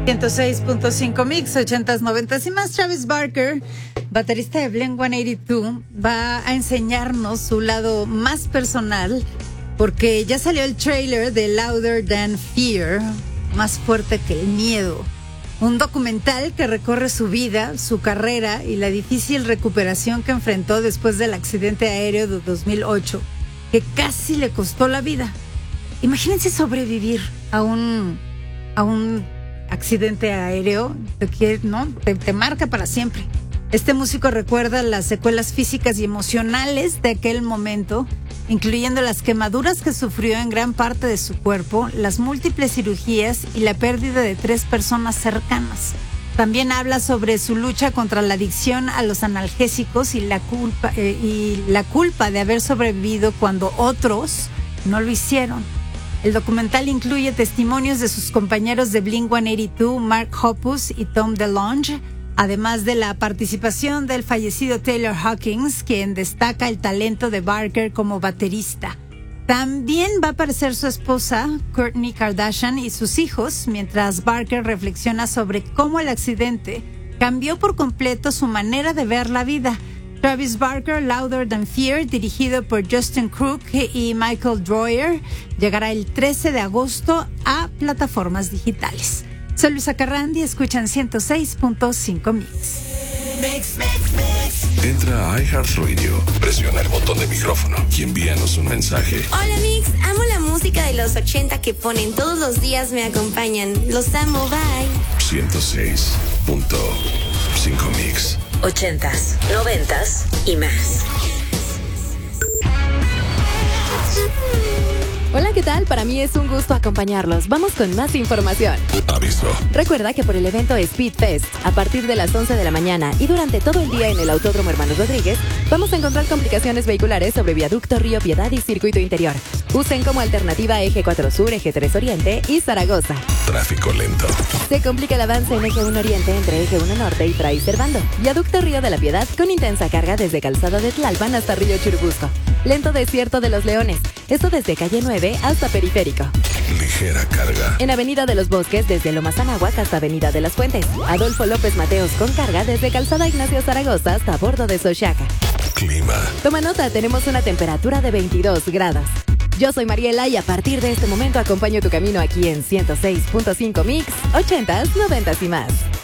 106.5 Mix, 80s, 90s y más. Travis Barker, baterista de Blink-182, va a enseñarnos su lado más personal porque ya salió el trailer de Louder Than Fear, más fuerte que el miedo. Un documental que recorre su vida, su carrera y la difícil recuperación que enfrentó después del accidente aéreo de 2008, que casi le costó la vida. Imagínense sobrevivir a un accidente aéreo, te marca para siempre. Este músico recuerda las secuelas físicas y emocionales de aquel momento, incluyendo las quemaduras que sufrió en gran parte de su cuerpo, las múltiples cirugías y la pérdida de 3 personas cercanas. También habla sobre su lucha contra la adicción a los analgésicos y la culpa de haber sobrevivido cuando otros no lo hicieron. El documental incluye testimonios de sus compañeros de Blink-182, Mark Hoppus y Tom DeLonge, además de la participación del fallecido Taylor Hawkins, quien destaca el talento de Barker como baterista. También va a aparecer su esposa, Kourtney Kardashian, y sus hijos, mientras Barker reflexiona sobre cómo el accidente cambió por completo su manera de ver la vida. Travis Barker, Louder Than Fear, dirigido por Justin Crook y Michael Droyer, llegará el 13 de agosto a plataformas digitales. Soy Luisa Carrandi, escuchan 106.5 Mix. Entra a iHeartRadio, presiona el botón de micrófono y envíanos un mensaje. Hola Mix, amo la música de los 80 que ponen todos los días, me acompañan. Los amo, bye. 106.5 Mix. 80s, 90s y más. Hola, ¿qué tal? Para mí es un gusto acompañarlos. Vamos con más información. Aviso. Recuerda que por el evento Speed Fest, a partir de las 11 de la mañana y durante todo el día en el Autódromo Hermanos Rodríguez, vamos a encontrar complicaciones vehiculares sobre Viaducto Río Piedad y Circuito Interior. Usen como alternativa Eje 4 Sur, Eje 3 Oriente y Zaragoza. Tráfico lento. Se complica el avance en Eje 1 Oriente entre Eje 1 Norte y Fray Servando. Viaducto Río de la Piedad con intensa carga desde Calzada de Tlalpan hasta Río Churubusco. Lento Desierto de los Leones. Esto desde Calle 9 hasta Periférico. Ligera carga. En Avenida de los Bosques desde Lomas Anáhuac hasta Avenida de las Fuentes. Adolfo López Mateos con carga desde Calzada Ignacio Zaragoza hasta bordo de Xochaca. Clima. Toma nota, tenemos una temperatura de 22 grados. Yo soy Mariela y a partir de este momento acompaño tu camino aquí en 106.5 Mix, 80s, 90s y más.